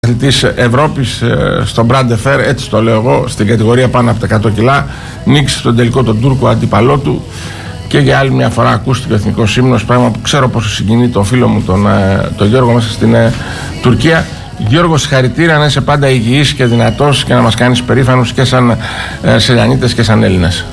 Της Ευρώπης στο Brand Fair, έτσι το λέω εγώ, στην κατηγορία πάνω από τα 100 κιλά, νίκησε στον τελικό τον Τούρκο αντίπαλό του και για άλλη μια φορά ακούστηκε ο εθνικός ύμνος, πράγμα που ξέρω πόσο συγκινεί τον φίλο μου τον Γιώργο μέσα στην Τουρκία. Γιώργο, συγχαρητήρια, να είσαι πάντα υγιής και δυνατός και να μας κάνεις περήφανους και σαν Σελιανίτες και σαν Έλληνες.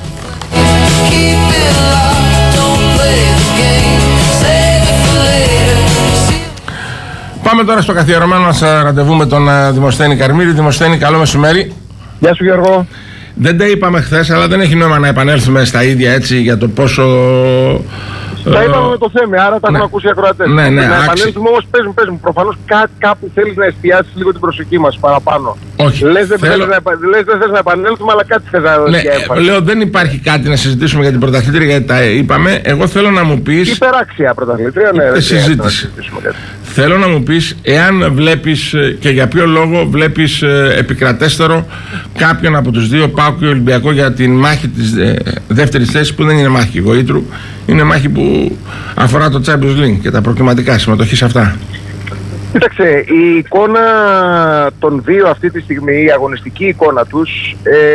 Πάμε τώρα στο καθιερωμένο μας ραντεβού με τον Δημοσθένη Καρμίδη. Δημοσθένη, καλό μεσημέρι. Γεια σου, Γιώργο. Δεν τα είπαμε χθες, αλλά δεν έχει νόημα να επανέλθουμε στα ίδια, έτσι, για το πόσο... Τα είπαμε με το θέμα, άρα τα έχουν ακούσει οι ακροατές. Ναι, να επανέλθουμε όμως, πες μου. Προφανώς κάπου θέλεις να εστιάσεις λίγο την προσοχή μας παραπάνω. Όχι. Λες δεν θες να επανέλθουμε, αλλά κάτι θες να δώσεις για έμφαση. Λέω δεν υπάρχει κάτι να συζητήσουμε για την πρωταθλήτρια, γιατί τα είπαμε. Εγώ θέλω να μου πεις... Υπεράξια πρωταθλήτρια, ναι. Δεν συζήτηση. Θέλω να μου πεις εάν βλέπεις και για ποιο λόγο βλέπεις επικρατέστερο κάποιον από τους δύο, ΠΑΟΚ και Ολυμπιακό, για την μάχη της δεύτερης θέσης, που δεν είναι μάχη γοήτρου, είναι μάχη που αφορά το Champions League και τα προκριματικά, συμμετοχή σε αυτά. Κοίταξε, η εικόνα των δύο αυτή τη στιγμή, η αγωνιστική εικόνα τους,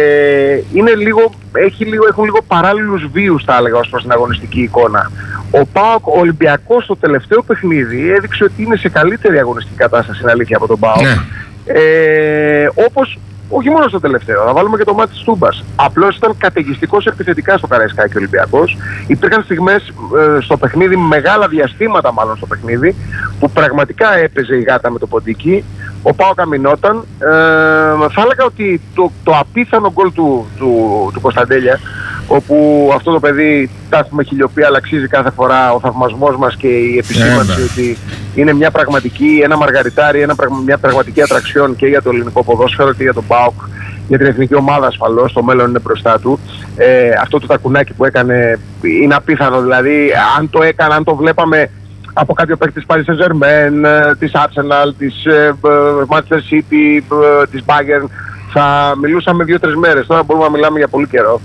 έχουν λίγο παράλληλους βίους, θα έλεγα, ως προς την αγωνιστική εικόνα. Ο ΠΑΟΚ, ο Ολυμπιακός, στο τελευταίο παιχνίδι έδειξε ότι είναι σε καλύτερη αγωνιστική κατάσταση, είναι αλήθεια, από τον ΠΑΟΚ. Ναι. Όπως, όχι μόνο στο τελευταίο, θα βάλουμε και το μάτι της Τούμπας. Απλώς ήταν καταιγιστικός επιθετικά στο Καραϊσκάκι ο Ολυμπιακός. Υπήρχαν στιγμές στο παιχνίδι, μεγάλα διαστήματα μάλλον στο παιχνίδι, που πραγματικά έπαιζε η γάτα με το ποντίκι. Ο ΠΑΟΚ αμυνόταν. Θα έλεγα ότι το απίθανο γκολ του Κωνσταντέλια, όπου αυτό το παιδί, τα έχουμε χιλιοπία, αλλά αξίζει κάθε φορά ο θαυμασμός μας και η επισήμανση ότι είναι ένα μαργαριτάρι, μια πραγματική ατραξιόν και για το ελληνικό ποδόσφαιρο και για τον ΠΑΟΚ, για την εθνική ομάδα ασφαλώς, το μέλλον είναι μπροστά του. Αυτό το τακουνάκι που έκανε είναι απίθανο, δηλαδή αν το βλέπαμε από κάποιο παίκτη της Paris Saint-Germain, της Arsenal, της Manchester City, της Bayern, θα μιλούσαμε 2-3 μέρες. Τώρα μπορούμε να μιλάμε για πολύ καιρό.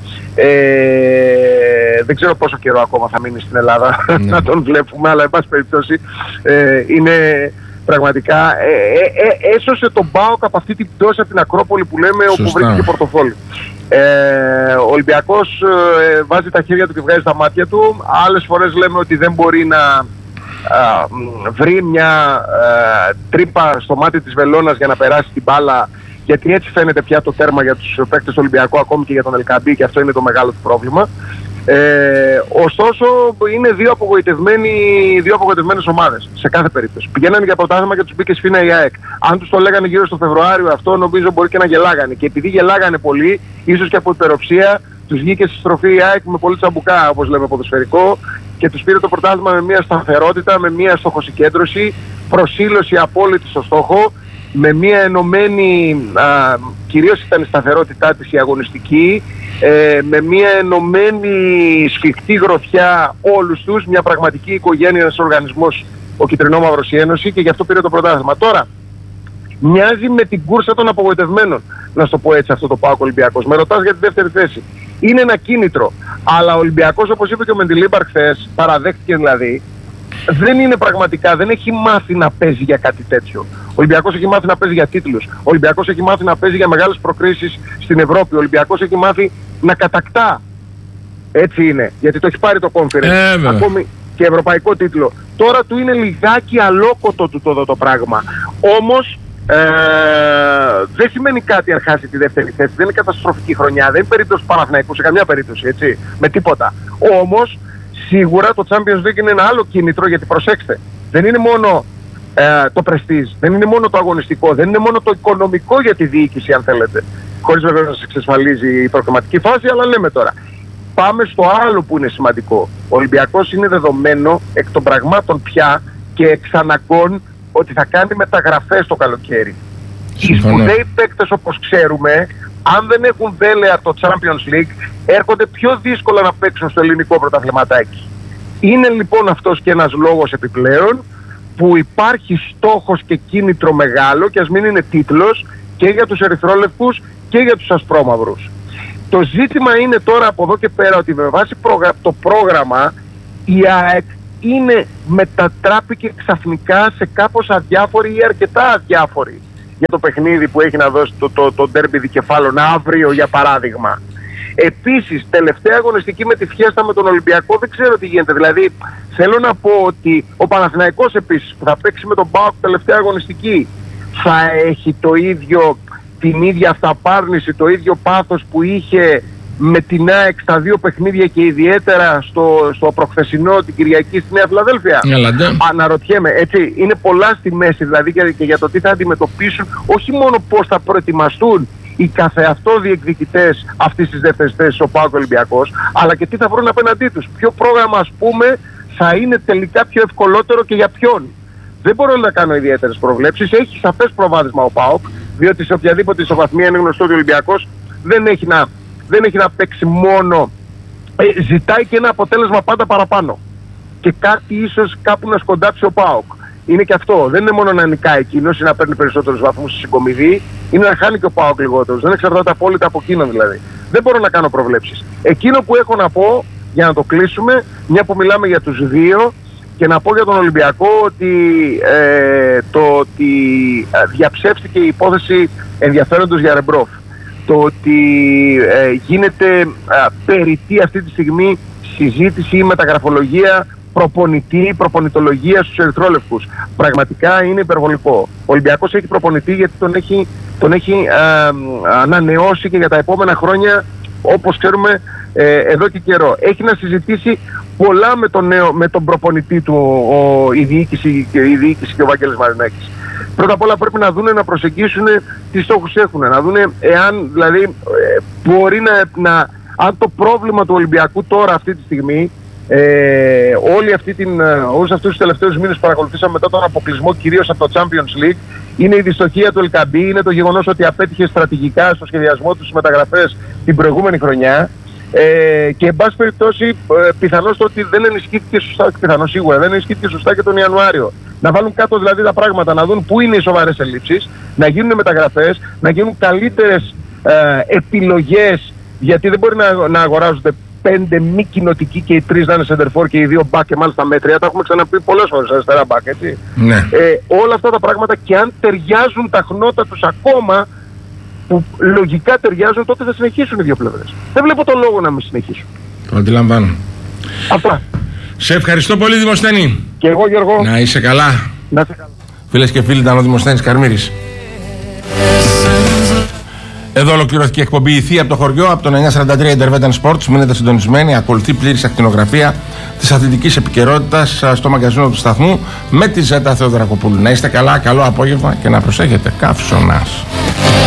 Δεν ξέρω πόσο καιρό ακόμα θα μείνει στην Ελλάδα να τον βλέπουμε, αλλά εν πάση περιπτώσει είναι πραγματικά έσωσε τον ΠΑΟΚ από αυτή την πτώση από την Ακρόπολη που λέμε, όπου βρίσκεται πορτοφόλι. Ο Ολυμπιακός βάζει τα χέρια του και βγάζει τα μάτια του. Άλλες φορές λέμε ότι δεν μπορεί να βρει μια τρύπα στο μάτι της βελόνας για να περάσει την μπάλα, γιατί έτσι φαίνεται πια το τέρμα για τους παίκτες του Ολυμπιακού, ακόμη και για τον Ελκαμπή, και αυτό είναι το μεγάλο του πρόβλημα. Ωστόσο είναι δύο απογοητευμένες ομάδες σε κάθε περίπτωση. Πηγαίνανε για πρωτάθλημα και τους μπήκε σφήνα η ΑΕΚ. Αν τους το λέγανε γύρω στο Φεβρουάριο αυτό, νομίζω μπορεί και να γελάγανε. Και επειδή γελάγανε πολύ, ίσως και από υπεροψία, τους βγήκε στη στροφή η ΑΕΚ με πολύ τσαμπουκά, όπως λέμε ποδοσφαιρικό, και τους πήρε το πρωτάθλημα με μια σταθερότητα, με μια στοχοσυκέντρωση, προσήλωση απόλυτη στο στόχο, με μια ενωμένη, κυρίως ήταν η σταθερότητά της η αγωνιστική, με μια ενωμένη σφιχτή γροθιά όλους τους, μια πραγματική οικογένεια, ένας οργανισμός, ο Κιτρινόμαυρος η Ένωση, και γι' αυτό πήρε το πρωτάθλημα. Τώρα, μοιάζει με την κούρσα των απογοητευμένων, να σου το πω έτσι, αυτό το ΠΑΟΚ Ολυμπιακός. Με ρωτάς για τη δεύτερη θέση. Είναι ένα κίνητρο, αλλά ο Ολυμπιακός, όπως είπε και ο Μεντιλίμπαρ χθες, παραδέχτηκε δηλαδή, δεν είναι πραγματικά, δεν έχει μάθει να παίζει για κάτι τέτοιο. Ο Ολυμπιακός έχει μάθει να παίζει για τίτλους. Ο Ολυμπιακός έχει μάθει να παίζει για μεγάλες προκρίσεις στην Ευρώπη. Ο Ολυμπιακός έχει μάθει να κατακτά. Έτσι είναι, γιατί το έχει πάρει το Conference, ακόμη και ευρωπαϊκό τίτλο. Τώρα του είναι λιγάκι αλόκοτο το πράγμα. Όμως δεν σημαίνει κάτι αν χάσει τη δεύτερη θέση. Δεν είναι καταστροφική χρονιά. Δεν είναι περίπτωση του Παναθηναϊκού σε καμιά περίπτωση, έτσι, με τίποτα. Όμως σίγουρα το Champions League είναι ένα άλλο κίνητρο, γιατί προσέξτε, δεν είναι μόνο το πρεστίζ, δεν είναι μόνο το αγωνιστικό, δεν είναι μόνο το οικονομικό για τη διοίκηση, αν θέλετε, χωρίς βέβαια να σας εξασφαλίζει η προκριματική φάση, αλλά λέμε τώρα. Πάμε στο άλλο που είναι σημαντικό. Ο Ολυμπιακός είναι δεδομένο εκ των πραγμάτων πια και εξ αναγκών ότι θα κάνει μεταγραφές το καλοκαίρι. Οι σπουδαίοι παίκτες, όπως ξέρουμε, αν δεν έχουν δέλεα το Champions League, έρχονται πιο δύσκολα να παίξουν στο ελληνικό πρωταθληματάκι. Είναι λοιπόν αυτός και ένας λόγος επιπλέον που υπάρχει στόχος και κίνητρο μεγάλο, και ας μην είναι τίτλος, και για τους ερυθρόλευκους και για τους ασπρόμαυρους. Το ζήτημα είναι τώρα από εδώ και πέρα ότι με βάση το πρόγραμμα η ΑΕΚ μετατράπηκε ξαφνικά σε κάπως αδιάφορη ή αρκετά αδιάφορη. για το παιχνίδι που έχει να δώσει το ντέρμπι δικεφάλων αύριο, για παράδειγμα. Επίσης, τελευταία αγωνιστική με τη Φιέστα με τον Ολυμπιακό, δεν ξέρω τι γίνεται. Δηλαδή, θέλω να πω ότι ο Παναθηναϊκός επίσης που θα παίξει με τον ΠΑΟΚ τελευταία αγωνιστική θα έχει την ίδια αυταπάρνηση, το ίδιο πάθος που είχε με την ΑΕΚ στα 2 παιχνίδια και ιδιαίτερα στο προχθεσινό την Κυριακή στη Νέα Φιλαδέλφια. Αναρωτιέμαι, έτσι, είναι πολλά στη μέση δηλαδή και για το τι θα αντιμετωπίσουν, όχι μόνο πώς θα προετοιμαστούν οι καθεαυτό διεκδικητές αυτής της δεύτερης θέσης, ο ΠΑΟΚ Ολυμπιακός, αλλά και τι θα βρουν απέναντί τους. Ποιο πρόγραμμα, ας πούμε, θα είναι τελικά πιο ευκολότερο και για ποιον. Δεν μπορώ να κάνω ιδιαίτερες προβλέψεις. Έχει σαφές προβάδισμα ο ΠΑΟΚ, διότι σε οποιαδήποτε ισοβαθμία είναι γνωστό ότι ο Ολυμπιακός δεν έχει να παίξει μόνο. Ζητάει και ένα αποτέλεσμα πάντα παραπάνω. Και κάτι ίσως κάπου να σκοντάψει ο ΠΑΟΚ. Είναι και αυτό. Δεν είναι μόνο να νικάει εκείνος ή να παίρνει περισσότερους βαθμούς στη συγκομιδή, είναι να χάνει και ο ΠΑΟΚ λιγότερους. Δεν εξαρτάται απόλυτα από εκείνον δηλαδή. Δεν μπορώ να κάνω προβλέψεις. Εκείνο που έχω να πω, για να το κλείσουμε, μια που μιλάμε για τους δύο, και να πω για τον Ολυμπιακό ότι διαψεύστηκε η υπόθεση ενδιαφέροντος για Ρεμπρόφ. Το ότι γίνεται περιττή αυτή τη στιγμή συζήτηση ή μεταγραφολογία προπονητολογία στους ερυθρόλευκους. Πραγματικά είναι υπερβολικό. Ο Ολυμπιακός έχει προπονητή γιατί τον έχει ανανεώσει και για τα επόμενα χρόνια, όπως ξέρουμε, εδώ και καιρό. Έχει να συζητήσει πολλά με τον προπονητή του η διοίκηση και ο Βάγγελης Μαρινάκης. Πρώτα απ' όλα πρέπει να δούνε, να προσεγγίσουν τι στόχους έχουν. Να δούνε εάν δηλαδή μπορεί αν το πρόβλημα του Ολυμπιακού τώρα αυτή τη στιγμή, όλους αυτούς τους τελευταίους μήνες που παρακολουθήσαμε μετά τον αποκλεισμό κυρίως από το Champions League, είναι η δυστοχία του Ελκαμπή, είναι το γεγονός ότι απέτυχε στρατηγικά στο σχεδιασμό του στις μεταγραφές την προηγούμενη χρονιά, και εν πάση περιπτώσει πιθανώς το ότι δεν ενισχύθηκε σωστά, πιθανώς σίγουρα δεν ενισχύθηκε σωστά και τον Ιανουάριο. Να βάλουν κάτω δηλαδή τα πράγματα, να δουν πού είναι οι σοβαρές ελλείψεις, να γίνουν μεταγραφές, να γίνουν καλύτερες επιλογές, γιατί δεν μπορεί να αγοράζονται 5 μη κοινοτικοί και οι 3 να είναι σεντερφόρ και οι 2 μπακ και μάλιστα μέτρια. Τα έχουμε ξαναπεί πολλές φορές αριστερά μπακ, έτσι. Ναι. Όλα αυτά τα πράγματα, και αν ταιριάζουν τα χνότα τους ακόμα, που λογικά ταιριάζουν, τότε θα συνεχίσουν οι δύο πλευρές. Δεν βλέπω τον λόγο να μην συνεχίσουν. Το αντιλαμβάνω. Αυτά. Σε ευχαριστώ πολύ, Δημοσθένη. Και εγώ, Γιώργο. Να είσαι καλά. Να είσαι καλά. Φίλες και φίλοι, ήταν ο Δημοσθένης Καρμύρης. Εδώ ολοκληρώθηκε η εκπομπή «Η Θεία από το χωριό» από το 943 Intervention Sports. Μείνετε συντονισμένοι. Ακολουθεί πλήρης ακτινογραφία της αθλητικής επικαιρότητας στο μαγκαζίνο του σταθμού με τη Ζέτα Θεοδωρακοπούλου. Να είστε καλά, καλό απόγευμα και να προσέχετε. Καύσωνας.